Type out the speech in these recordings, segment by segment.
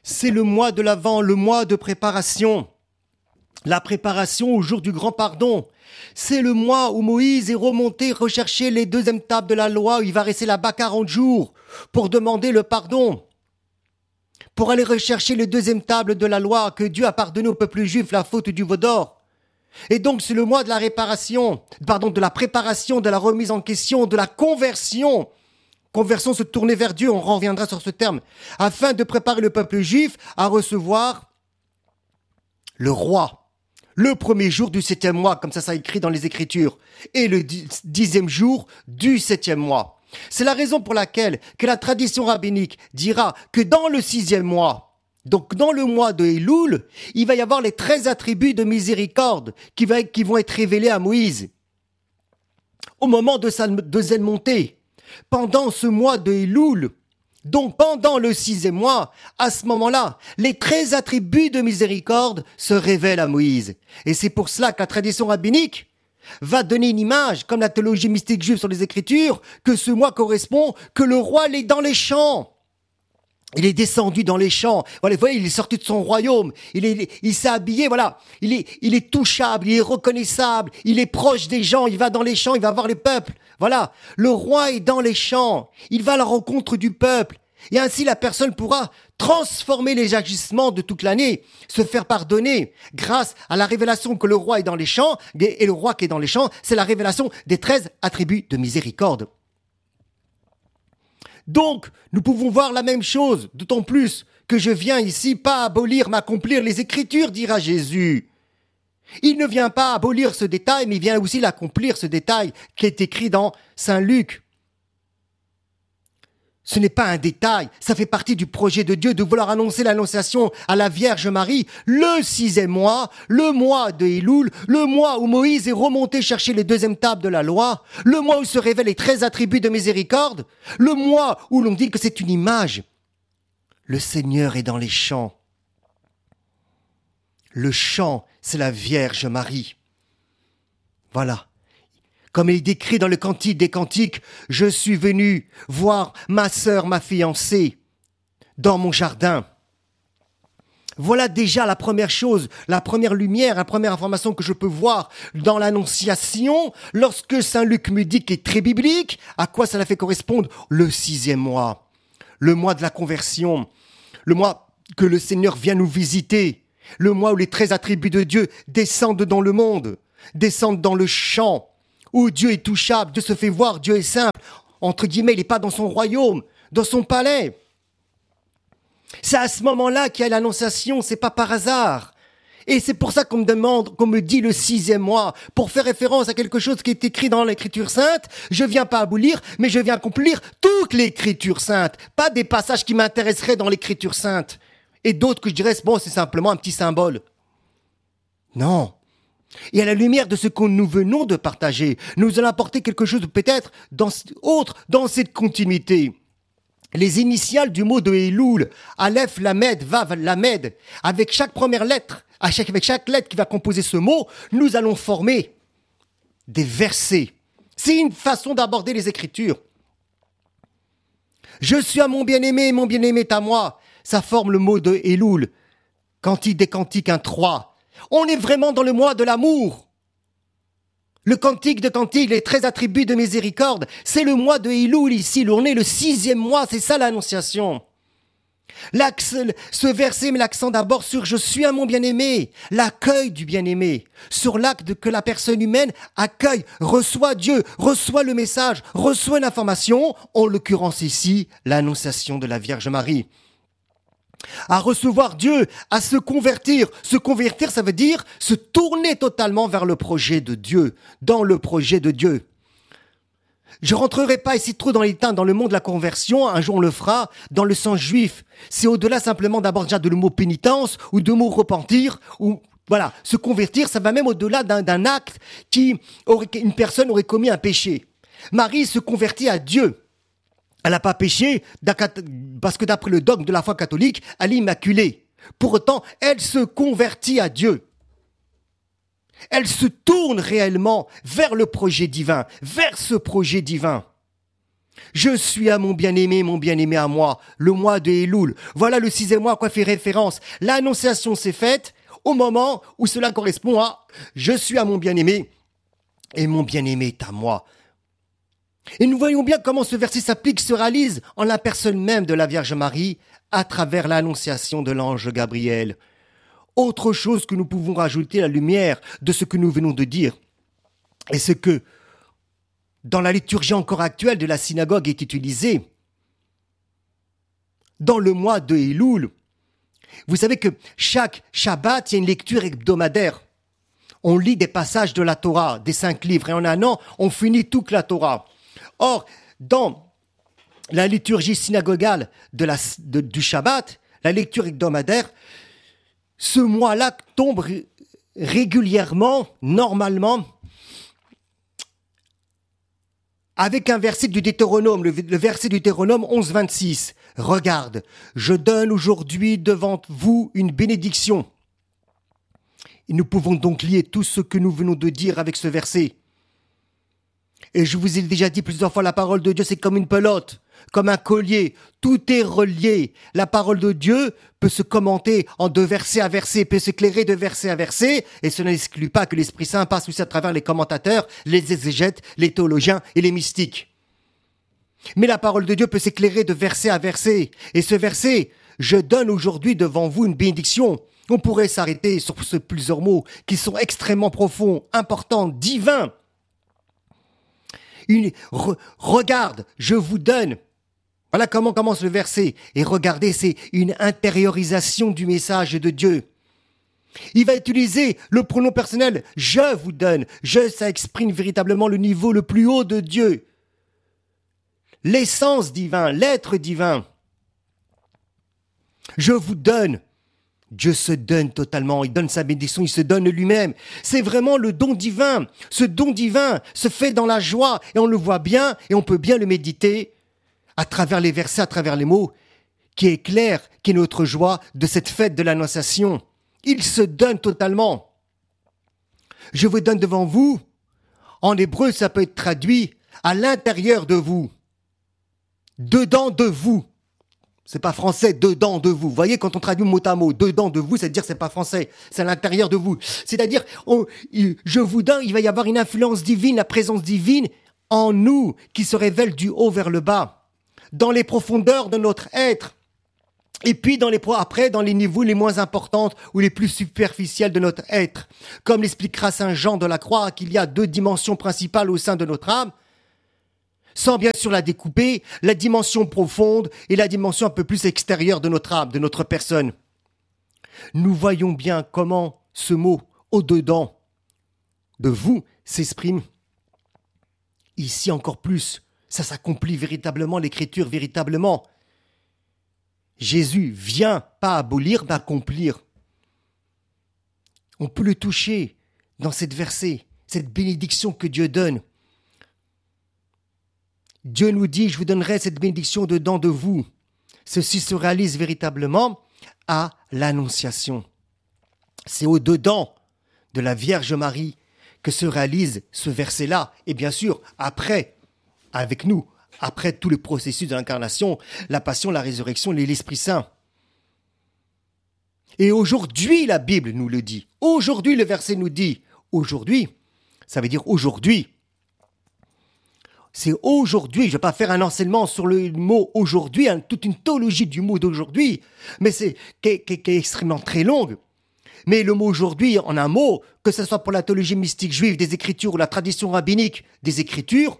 C'est le mois de l'Avent, le mois de préparation. La préparation au jour du grand pardon. C'est le mois où Moïse est remonté rechercher les deuxièmes tables de la loi, où il va rester là-bas 40 jours pour demander le pardon. Pour aller rechercher les deuxièmes tables de la loi que Dieu a pardonné au peuple juif la faute du veau d'or. Et donc c'est le mois de la de la préparation, de la remise en question, de la conversion. Conversion, se tourner vers Dieu, on reviendra sur ce terme, afin de préparer le peuple juif à recevoir le roi. Le premier jour du 7e mois, comme ça écrit dans les Écritures, et le 10e jour du 7e mois. C'est la raison pour laquelle que la tradition rabbinique dira que dans le 6e mois, donc dans le mois de Elul, il va y avoir les 13 attributs de miséricorde qui vont être révélés à Moïse. Au moment de sa deuxième montée, pendant ce mois de Elul, donc pendant le 6e mois, à ce moment-là, les 13 attributs de miséricorde se révèlent à Moïse. Et c'est pour cela que la tradition rabbinique va donner une image, comme la théologie mystique juive sur les Écritures, que ce mois correspond, que le roi il est dans les champs. Il est descendu dans les champs. Voilà, vous voyez, il est sorti de son royaume. Il s'est habillé, voilà. Il est touchable, il est reconnaissable, il est proche des gens, il va dans les champs, il va voir les peuples. Voilà. Le roi est dans les champs. Il va à la rencontre du peuple. Et ainsi, la personne pourra transformer les agissements de toute l'année, se faire pardonner grâce à la révélation que le roi est dans les champs. Et le roi qui est dans les champs, c'est la révélation des 13 attributs de miséricorde. Donc, nous pouvons voir la même chose, d'autant plus que je viens ici pas abolir, m'accomplir les Écritures, dira Jésus. Il ne vient pas abolir ce détail, mais il vient aussi l'accomplir, ce détail qui est écrit dans Saint Luc. Ce n'est pas un détail, ça fait partie du projet de Dieu de vouloir annoncer l'annonciation à la Vierge Marie, le 6e mois, le mois de Elul, le mois où Moïse est remonté chercher les deuxièmes tables de la loi, le mois où se révèlent les 13 attributs de miséricorde, le mois où l'on dit que c'est une image. Le Seigneur est dans les champs. Le champ, c'est la Vierge Marie. Voilà. Comme il est décrit dans le Cantique des Cantiques, je suis venu voir ma sœur, ma fiancée, dans mon jardin. Voilà déjà la première chose, la première lumière, la première information que je peux voir dans l'Annonciation, lorsque Saint Luc me dit qu'il est très biblique, à quoi cela fait correspondre? Le 6e mois, le mois de la conversion, le mois que le Seigneur vient nous visiter, le mois où les 13 attributs de Dieu descendent dans le monde, descendent dans le champ, où Dieu est touchable, Dieu se fait voir, Dieu est simple. Entre guillemets, il n'est pas dans son royaume, dans son palais. C'est à ce moment-là qu'il y a l'annonciation, c'est pas par hasard. Et c'est pour ça qu'on me dit le 6e mois, pour faire référence à quelque chose qui est écrit dans l'Écriture sainte. Je viens pas abolir, mais je viens accomplir toute l'Écriture sainte. Pas des passages qui m'intéresseraient dans l'Écriture sainte. Et d'autres que je dirais, bon, c'est simplement un petit symbole. Non. Et à la lumière de ce que nous venons de partager, nous allons apporter quelque chose peut-être dans cette continuité. Les initiales du mot de Elul, Aleph, Lamed, Vav, Lamed, avec chaque première lettre, avec chaque lettre qui va composer ce mot, nous allons former des versets. C'est une façon d'aborder les Écritures. Je suis à mon bien-aimé est à moi. Ça forme le mot de Elul. Cantique des Cantiques 1:3. On est vraiment dans le mois de l'amour. Le cantique de cantique, les 13 attributs de miséricorde, c'est le mois de Elul ici. On est le 6e mois, c'est ça l'annonciation. Ce verset met l'accent d'abord sur « je suis à mon bien-aimé », l'accueil du bien-aimé, sur l'acte que la personne humaine accueille, reçoit Dieu, reçoit le message, reçoit l'information, en l'occurrence ici, l'annonciation de la Vierge Marie. À recevoir Dieu, à se convertir. Se convertir, ça veut dire se tourner totalement vers le projet de Dieu, dans le projet de Dieu. Je rentrerai pas ici trop dans les détails dans le monde de la conversion, un jour on le fera, dans le sens juif. C'est au-delà simplement d'abord déjà de le mot pénitence ou de mot repentir, ou voilà, se convertir, ça va même au-delà d'un acte une personne aurait commis un péché. Marie se convertit à Dieu. Elle n'a pas péché parce que d'après le dogme de la foi catholique, elle est immaculée. Pour autant, elle se convertit à Dieu. Elle se tourne réellement vers le projet divin, vers ce projet divin. Je suis à mon bien-aimé à moi, le mois de Elul. Voilà le 6e mois à quoi fait référence. L'annonciation s'est faite au moment où cela correspond à « Je suis à mon bien-aimé et mon bien-aimé est à moi ». Et nous voyons bien comment ce verset s'applique, se réalise en la personne même de la Vierge Marie à travers l'annonciation de l'ange Gabriel. Autre chose que nous pouvons rajouter à la lumière de ce que nous venons de dire, et ce que, dans la liturgie encore actuelle de la synagogue, est utilisé, dans le mois de Elul, vous savez que chaque Shabbat, il y a une lecture hebdomadaire. On lit des passages de la Torah, des 5 livres, et en un an, on finit toute la Torah. Or, dans la liturgie synagogale du Shabbat, la lecture hebdomadaire, ce mois-là tombe régulièrement, normalement, avec un verset du Deutéronome, le verset du Deutéronome 11, 26. Regarde, je donne aujourd'hui devant vous une bénédiction. Et nous pouvons donc lier tout ce que nous venons de dire avec ce verset. Et je vous ai déjà dit plusieurs fois, la parole de Dieu, c'est comme une pelote, comme un collier. Tout est relié. La parole de Dieu peut se commenter de verset à verset, peut s'éclairer de verset à verset, et cela n'exclut pas que l'Esprit Saint passe aussi à travers les commentateurs, les exégètes, les théologiens et les mystiques. Mais la parole de Dieu peut s'éclairer de verset à verset. Et ce verset, je donne aujourd'hui devant vous une bénédiction. On pourrait s'arrêter sur ces plusieurs mots qui sont extrêmement profonds, importants, divins. Regarde, je vous donne. Voilà comment commence le verset. Et regardez, c'est une intériorisation du message de Dieu. Il va utiliser le pronom personnel « je vous donne ». Je, ça exprime véritablement le niveau le plus haut de Dieu. L'essence divine, l'être divin. Je vous donne. Dieu se donne totalement, il donne sa bénédiction, il se donne lui-même. C'est vraiment le don divin. Ce don divin se fait dans la joie et on le voit bien et on peut bien le méditer à travers les versets, à travers les mots, qui éclairent, qui est notre joie de cette fête de l'Annonciation. Il se donne totalement. Je vous donne devant vous. En hébreu, ça peut être traduit à l'intérieur de vous. Dedans de vous. C'est pas français, dedans de vous. Vous voyez, quand on traduit mot à mot, dedans de vous, c'est-à-dire c'est pas français, c'est à l'intérieur de vous. C'est-à-dire, je vous donne, il va y avoir une influence divine, la présence divine en nous qui se révèle du haut vers le bas, dans les profondeurs de notre être. Et puis après, dans les niveaux les moins importants ou les plus superficiels de notre être. Comme l'expliquera Saint Jean de la Croix, qu'il y a 2 dimensions principales au sein de notre âme, sans bien sûr la découper, la dimension profonde et la dimension un peu plus extérieure de notre âme, de notre personne. Nous voyons bien comment ce mot « au-dedans » de vous s'exprime. Ici encore plus, ça s'accomplit véritablement, l'écriture véritablement. Jésus vient pas abolir, mais accomplir. On peut le toucher dans cette versée, cette bénédiction que Dieu donne. Dieu nous dit, je vous donnerai cette bénédiction dedans de vous. Ceci se réalise véritablement à l'Annonciation. C'est au-dedans de la Vierge Marie que se réalise ce verset-là. Et bien sûr, après, avec nous, après tout le processus de l'incarnation, la passion, la résurrection, l'Esprit Saint. Et aujourd'hui, la Bible nous le dit. Aujourd'hui, le verset nous dit. Aujourd'hui, ça veut dire aujourd'hui. C'est aujourd'hui, je ne vais pas faire un enseignement sur le mot aujourd'hui, toute une théologie du mot d'aujourd'hui, mais qui est extrêmement très longue. Mais le mot aujourd'hui, en un mot, que ce soit pour la théologie mystique juive des Écritures ou la tradition rabbinique des Écritures,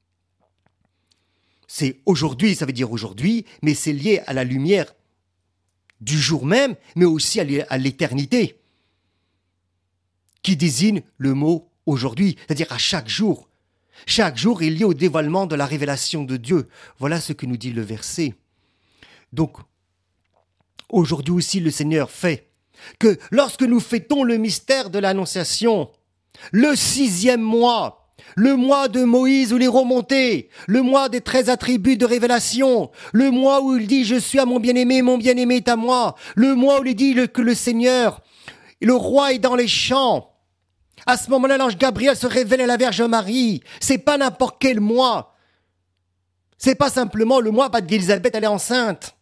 c'est aujourd'hui, ça veut dire aujourd'hui, mais c'est lié à la lumière du jour même, mais aussi à l'éternité, qui désigne le mot aujourd'hui, c'est-à-dire à chaque jour. Chaque jour est lié au dévoilement de la révélation de Dieu. Voilà ce que nous dit le verset. Donc, aujourd'hui aussi, le Seigneur fait que lorsque nous fêtons le mystère de l'Annonciation, le 6e mois, le mois de Moïse où il est remonté, le mois des 13 attributs de révélation, le mois où il dit « Je suis à mon bien-aimé est à moi », le mois où il dit que le Seigneur, le roi est dans les champs. À ce moment-là, l'ange Gabriel se révèle à la Vierge Marie. C'est pas n'importe quel mois. C'est pas simplement le mois qu'Élisabeth elle est enceinte.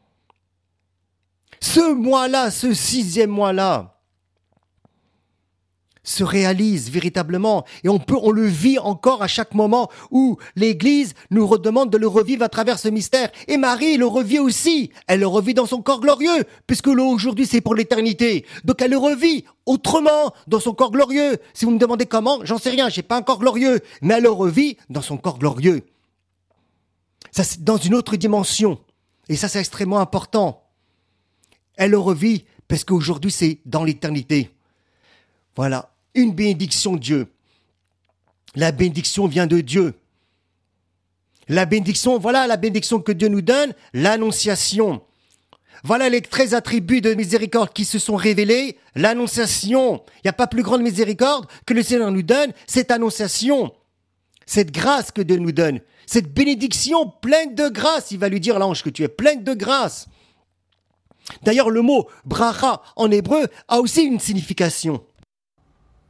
Ce mois-là, ce 6e mois-là, se réalise véritablement et on le vit encore à chaque moment où l'Église nous redemande de le revivre à travers ce mystère. Et Marie le revit aussi. Elle le revit dans son corps glorieux puisque aujourd'hui c'est pour l'éternité. Donc elle le revit autrement dans son corps glorieux. Si vous me demandez comment, j'en sais rien, j'ai pas un corps glorieux, mais elle le revit dans son corps glorieux. Ça c'est dans une autre dimension et ça c'est extrêmement important. Elle le revit parce qu'aujourd'hui c'est dans l'éternité. Voilà. Une bénédiction de Dieu. La bénédiction vient de Dieu. La bénédiction, voilà la bénédiction que Dieu nous donne, l'annonciation. Voilà les 13 attributs de miséricorde qui se sont révélés, l'annonciation. Il n'y a pas plus grande miséricorde que le Seigneur nous donne, cette annonciation, cette grâce que Dieu nous donne, cette bénédiction pleine de grâce. Il va lui dire à l'ange que tu es pleine de grâce. D'ailleurs, le mot bracha en hébreu a aussi une signification.